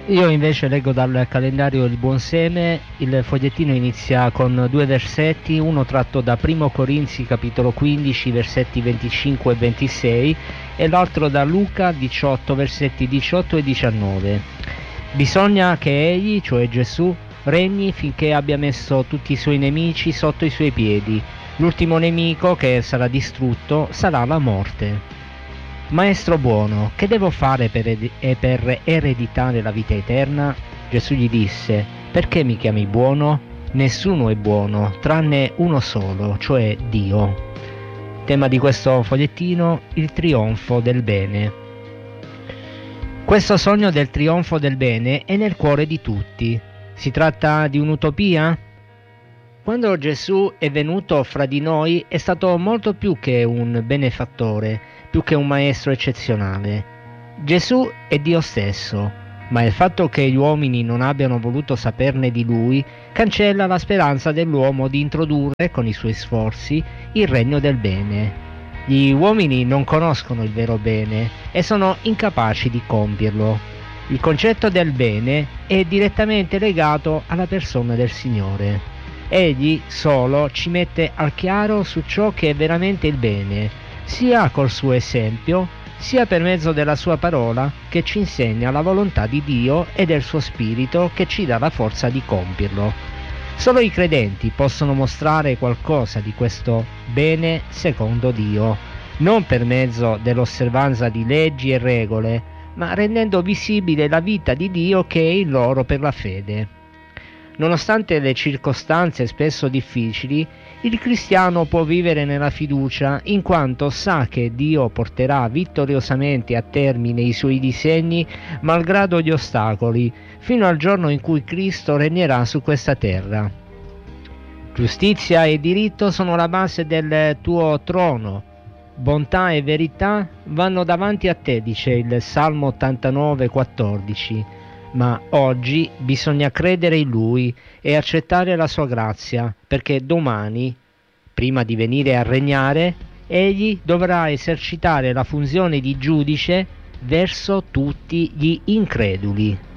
Io invece leggo dal calendario Il Buon Seme. Il fogliettino inizia con due versetti, uno tratto da 1 Corinzi capitolo 15 versetti 25 e 26 e l'altro da Luca 18 versetti 18 e 19. Bisogna che egli, cioè Gesù, regni finché abbia messo tutti i suoi nemici sotto i suoi piedi. L'ultimo nemico che sarà distrutto sarà la morte. Maestro buono, che devo fare per ereditare la vita eterna? Gesù gli disse: perché mi chiami buono? Nessuno è buono, tranne uno solo, cioè Dio. Tema di questo fogliettino: il trionfo del bene. Questo sogno del trionfo del bene è nel cuore di tutti. Si tratta di un'utopia? Quando Gesù è venuto fra di noi è stato molto più che un benefattore, più che un maestro eccezionale. Gesù è Dio stesso, ma il fatto che gli uomini non abbiano voluto saperne di Lui cancella la speranza dell'uomo di introdurre, con i suoi sforzi, il regno del bene. Gli uomini non conoscono il vero bene e sono incapaci di compierlo. Il concetto del bene è direttamente legato alla persona del Signore. Egli solo ci mette al chiaro su ciò che è veramente il bene, sia col suo esempio, sia per mezzo della sua parola che ci insegna la volontà di Dio e del suo Spirito che ci dà la forza di compierlo. Solo i credenti possono mostrare qualcosa di questo bene secondo Dio, non per mezzo dell'osservanza di leggi e regole, ma rendendo visibile la vita di Dio che è in loro per la fede. Nonostante le circostanze spesso difficili, il cristiano può vivere nella fiducia in quanto sa che Dio porterà vittoriosamente a termine i suoi disegni malgrado gli ostacoli, fino al giorno in cui Cristo regnerà su questa terra. Giustizia e diritto sono la base del tuo trono. Bontà e verità vanno davanti a te, dice il Salmo 89,14. Ma oggi bisogna credere in Lui e accettare la sua grazia, perché domani, prima di venire a regnare, Egli dovrà esercitare la funzione di giudice verso tutti gli increduli.